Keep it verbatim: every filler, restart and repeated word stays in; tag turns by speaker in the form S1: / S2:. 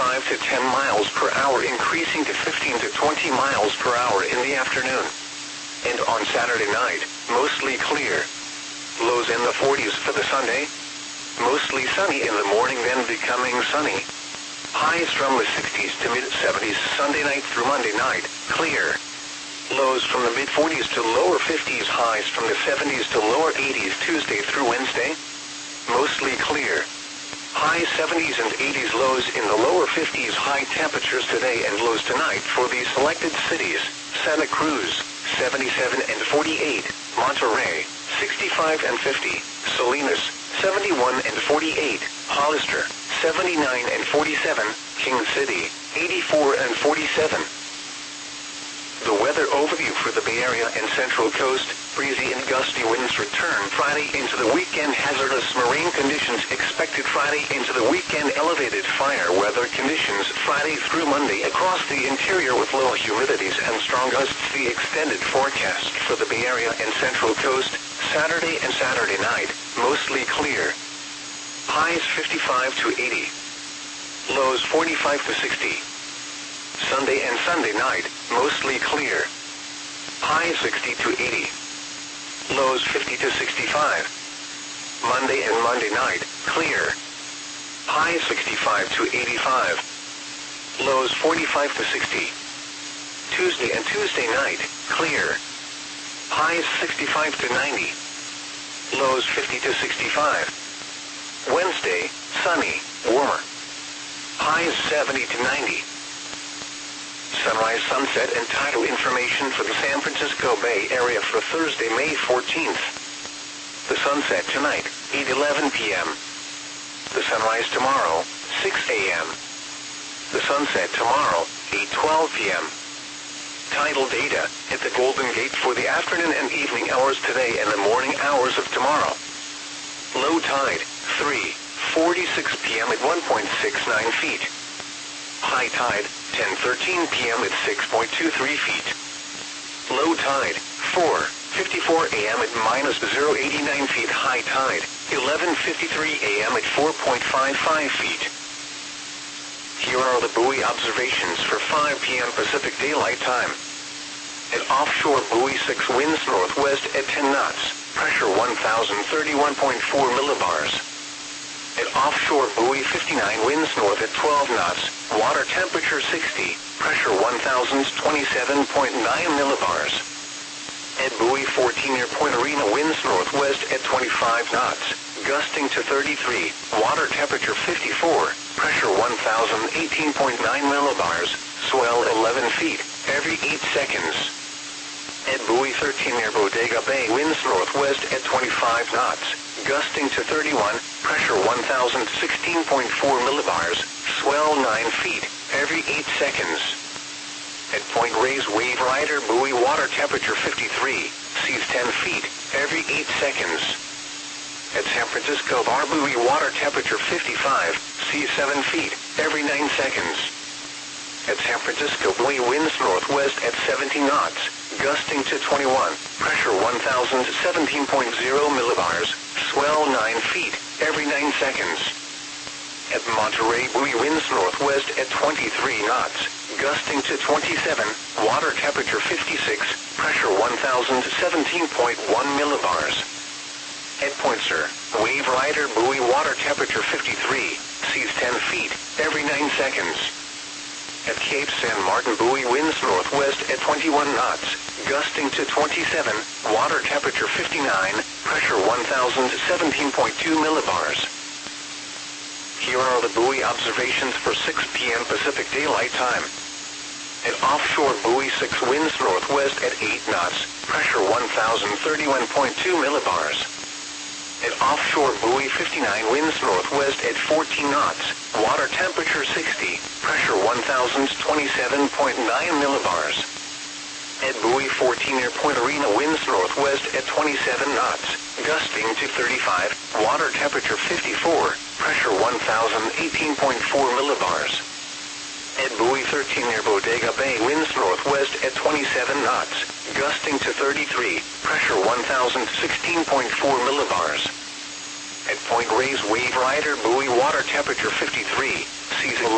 S1: five to ten miles per hour, increasing to fifteen to twenty miles per hour in the afternoon. And on Saturday night, mostly clear. Lows in the forties for the Sunday. Mostly sunny in the morning, then becoming sunny. Highs from the sixties to mid-seventies Sunday night through Monday night, clear. Lows from the mid-forties to lower fifties, highs from the seventies to lower eighties Tuesday through Wednesday. Mostly clear. High seventies and eighties, lows in the lower fifties, high temperatures today and lows tonight for the selected cities: Santa Cruz, seventy-seven and forty-eight, Monterey, sixty-five and fifty, Salinas, seventy-one and forty-eight, Hollister, seventy-nine and forty-seven, King City, eighty-four and forty-seven. The weather overview for the Bay Area and Central Coast: breezy and gusty winds return Friday into the weekend. Hazardous marine conditions expected Friday into the weekend. Elevated fire weather conditions Friday through Monday across the interior with low humidities and strong gusts. The extended forecast for the Bay Area and Central Coast: Saturday and Saturday night, mostly clear. Highs fifty-five to eighty. Lows forty-five to sixty. Sunday and Sunday night, mostly clear. Highs sixty to eighty. Lows fifty to sixty-five. Monday and Monday night, clear. Highs sixty-five to eighty-five. Lows forty-five to sixty. Tuesday and Tuesday night, clear. Highs sixty-five to ninety. Lows fifty to sixty-five. Wednesday, sunny, warmer. Highs seventy to ninety. Sunrise, sunset, and tidal information for the San Francisco Bay Area for Thursday, May fourteenth. The sunset tonight, eight eleven p m The sunrise tomorrow, six a m The sunset tomorrow, eight twelve p m Tidal data at the Golden Gate for the afternoon and evening hours today and the morning hours of tomorrow. Low tide, three forty-six p m at one point six nine feet. High tide, ten thirteen p m at six point two three feet. Low tide, four fifty-four a m at minus zero point eight nine feet. High tide, eleven fifty-three a m at four point five five feet. Here are the buoy observations for five p m Pacific Daylight Time. At offshore buoy six, winds northwest at ten knots, pressure one thousand thirty-one point four millibars. At offshore buoy fifty-nine, winds north at twelve knots, water temperature sixty, pressure one thousand twenty-seven point nine millibars. At buoy fourteen near Point Arena, winds northwest at twenty-five knots, gusting to thirty-three, water temperature fifty-four, pressure one thousand eighteen point nine millibars, swell eleven feet, every eight seconds. At buoy thirteen near Bodega Bay, winds northwest at twenty-five knots, gusting to thirty-one, pressure one thousand sixteen point four millibars, swell nine feet, every eight seconds. At Point Reyes Wave Rider buoy, water temperature fifty-three, seas ten feet, every eight seconds. At San Francisco Bar buoy, water temperature fifty-five, seas seven feet, every nine seconds. At San Francisco buoy, winds northwest at seventy knots, gusting to twenty-one, pressure one thousand seventeen point zero millibars, swell nine feet, every nine seconds. At Monterey buoy, winds northwest at twenty-three knots, gusting to twenty-seven, water temperature fifty-six, pressure one thousand seventeen point one millibars. At Point Sur, Wave Rider buoy, water temperature fifty-three, seas ten feet, every nine seconds. At Cape San Martin buoy, winds northwest at twenty-one knots, gusting to twenty-seven, water temperature fifty-nine, pressure one thousand seventeen point two millibars. Here are the buoy observations for six p m Pacific Daylight Time. At offshore buoy six, winds northwest at eight knots, pressure one thousand thirty-one point two millibars. At offshore buoy fifty-nine, winds northwest at fourteen knots, water temperature sixty, pressure one thousand twenty-seven point nine millibars. At buoy fourteen near Point Arena, winds northwest at twenty-seven knots, gusting to thirty-five, water temperature fifty-four, pressure one thousand eighteen point four millibars. At buoy thirteen near Bodega Bay, winds northwest at twenty-seven knots, gusting to thirty-three, pressure one thousand sixteen point four millibars. At Point Reyes Wave Rider buoy, water temperature fifty-three, seas